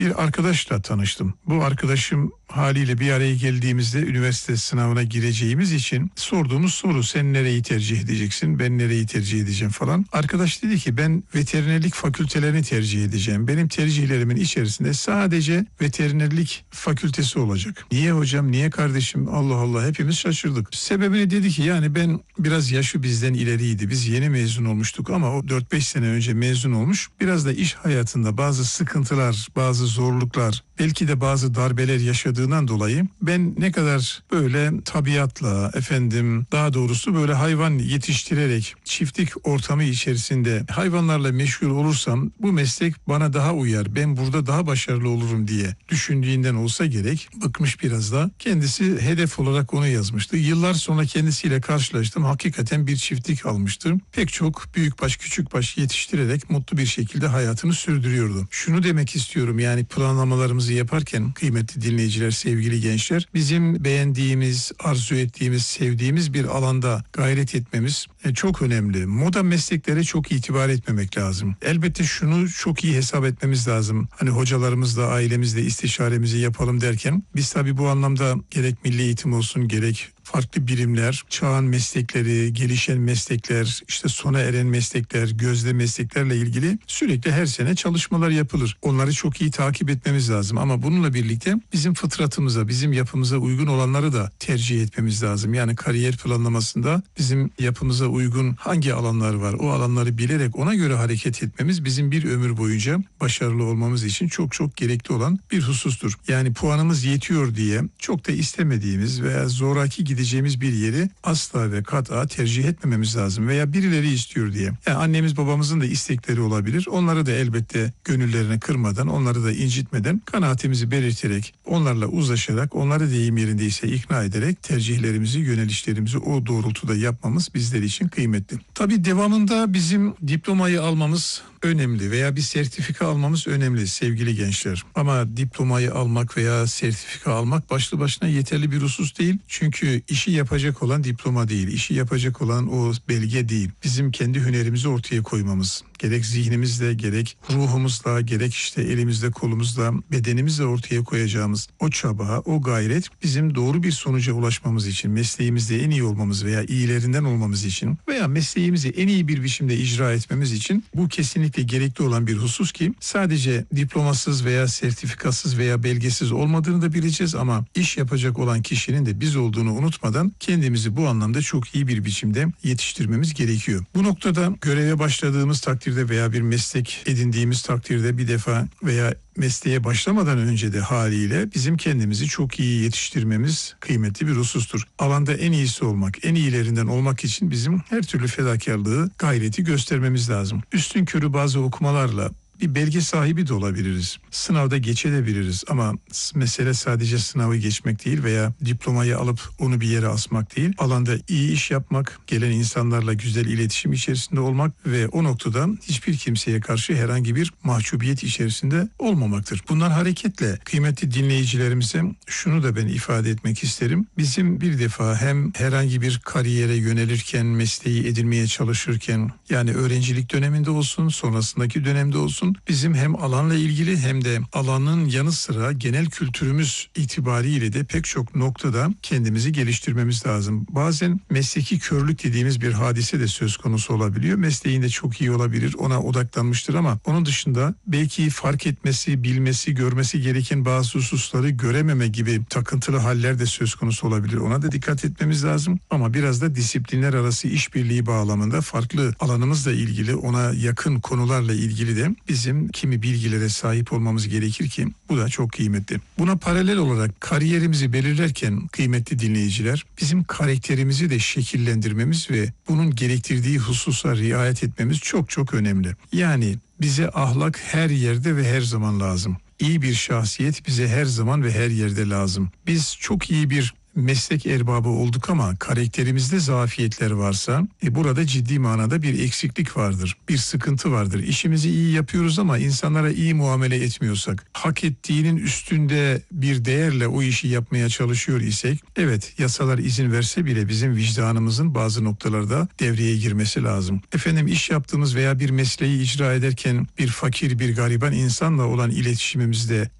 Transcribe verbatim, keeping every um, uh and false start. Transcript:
bir arkadaşla tanıştım. Bu arkadaşım haliyle bir araya geldiğimizde üniversite sınavına gireceğimiz için sorduğumuz soru, sen nereyi tercih edeceksin, ben nereyi tercih edeceğim falan. Arkadaş dedi ki ben veterinerlik fakültelerini tercih edeceğim. Benim tercihlerimin içerisinde sadece veterinerlik fakültesi olacak. Niye hocam, niye kardeşim? Allah Allah, hepimiz şaşırdık. Sebebini dedi ki yani ben biraz yaşı bizden ileriydi. Biz yeni mezun olmuştuk ama o dört beş sene önce mezun olmuş. Biraz da iş hayatında bazı sıkıntılar, bazı zorluklar, belki de bazı darbeler yaşadığından dolayı ben ne kadar böyle tabiatla, efendim daha doğrusu böyle hayvan yetiştirerek çiftlik ortamı içerisinde hayvanlarla meşgul olursam bu meslek bana daha uyar, ben burada daha başarılı olurum diye düşündüğünden olsa gerek bıkmış biraz da. Kendisi hedef olarak onu yazmıştı. Yıllar sonra kendisiyle karşılaştım. Hakikaten bir çiftlik almıştı. Pek çok büyükbaş küçükbaş yetiştirerek mutlu bir şekilde hayatını sürdürüyordu. Şunu demek istiyorum, yani planlamalarımızı yaparken kıymetli dinleyiciler, sevgili gençler, bizim beğendiğimiz, arzu ettiğimiz, sevdiğimiz bir alanda gayret etmemiz çok önemli. Moda mesleklere çok itibar etmemek lazım. Elbette şunu çok iyi hesap etmemiz lazım. Hani hocalarımızla, ailemizle istişaremizi yapalım derken biz tabii bu anlamda gerek milli eğitim olsun, gerek farklı birimler, çağın meslekleri, gelişen meslekler, işte sona eren meslekler, gözde mesleklerle ilgili sürekli her sene çalışmalar yapılır. Onları çok iyi takip etmemiz lazım ama bununla birlikte bizim fıtratımıza, bizim yapımıza uygun olanları da tercih etmemiz lazım. Yani kariyer planlamasında bizim yapımıza uygun hangi alanlar var, o alanları bilerek ona göre hareket etmemiz bizim bir ömür boyunca başarılı olmamız için çok çok gerekli olan bir husustur. Yani puanımız yetiyor diye çok da istemediğimiz veya zoraki gideceğimiz bir yeri asla ve kat'a tercih etmememiz lazım veya birileri istiyor diye. Yani annemiz babamızın da istekleri olabilir. Onları da elbette gönüllerini kırmadan, onları da incitmeden kanaatimizi belirterek, onlarla uzlaşarak, onları deyim yerindeyse ikna ederek tercihlerimizi, yönelişlerimizi o doğrultuda yapmamız bizler için kıymetli. Tabii devamında bizim diplomayı almamız önemli veya bir sertifika almamız önemli sevgili gençler. Ama diplomayı almak veya sertifika almak başlı başına yeterli bir husus değil. Çünkü işi yapacak olan diploma değil, işi yapacak olan o belge değil. Bizim kendi hünerimizi ortaya koymamız, gerek zihnimizle, gerek ruhumuzla, gerek işte elimizle, kolumuzla, bedenimizle ortaya koyacağımız o çaba, o gayret bizim doğru bir sonuca ulaşmamız için, mesleğimizde en iyi olmamız veya iyilerinden olmamız için veya mesleğimizi en iyi bir biçimde icra etmemiz için bu kesinlikle gerekli olan bir husus ki sadece diplomasız veya sertifikasız veya belgesiz olmadığını da bileceğiz ama iş yapacak olan kişinin de biz olduğunu unutmadan kendimizi bu anlamda çok iyi bir biçimde yetiştirmemiz gerekiyor. Bu noktada göreve başladığımız takdirde veya bir meslek edindiğimiz takdirde bir defa veya mesleğe başlamadan önce de haliyle bizim kendimizi çok iyi yetiştirmemiz kıymetli bir husustur. Alanda en iyisi olmak, en iyilerinden olmak için bizim her türlü fedakarlığı, gayreti göstermemiz lazım. Üstünkörü bazı okumalarla bir belge sahibi de olabiliriz. Sınavda geçebiliriz ama mesele sadece sınavı geçmek değil veya diplomayı alıp onu bir yere asmak değil. Alanda iyi iş yapmak, gelen insanlarla güzel iletişim içerisinde olmak ve o noktada hiçbir kimseye karşı herhangi bir mahcubiyet içerisinde olmamaktır. Bundan hareketle kıymetli dinleyicilerimize şunu da ben ifade etmek isterim. Bizim bir defa hem herhangi bir kariyere yönelirken, mesleği edinmeye çalışırken, yani öğrencilik döneminde olsun, sonrasındaki dönemde olsun, bizim hem alanla ilgili hem de alanın yanı sıra genel kültürümüz itibariyle de pek çok noktada kendimizi geliştirmemiz lazım. Bazen mesleki körlük dediğimiz bir hadise de söz konusu olabiliyor. Mesleğinde çok iyi olabilir, ona odaklanmıştır ama onun dışında belki fark etmesi, bilmesi, görmesi gereken bazı hususları görememe gibi takıntılı haller de söz konusu olabilir. Ona da dikkat etmemiz lazım ama biraz da disiplinler arası işbirliği bağlamında farklı alanımızla ilgili, ona yakın konularla ilgili de bizim kimi bilgilere sahip olmamız gerekir ki bu da çok kıymetli. Buna paralel olarak kariyerimizi belirlerken kıymetli dinleyiciler, bizim karakterimizi de şekillendirmemiz ve bunun gerektirdiği hususa riayet etmemiz çok çok önemli. Yani bize ahlak her yerde ve her zaman lazım. İyi bir şahsiyet bize her zaman ve her yerde lazım. Biz çok iyi bir meslek erbabı olduk ama karakterimizde zafiyetler varsa e, burada ciddi manada bir eksiklik vardır. Bir sıkıntı vardır. İşimizi iyi yapıyoruz ama insanlara iyi muamele etmiyorsak, hak ettiğinin üstünde bir değerle o işi yapmaya çalışıyor isek, evet yasalar izin verse bile bizim vicdanımızın bazı noktalarda devreye girmesi lazım. Efendim iş yaptığımız veya bir mesleği icra ederken bir fakir, bir gariban insanla olan iletişimimizde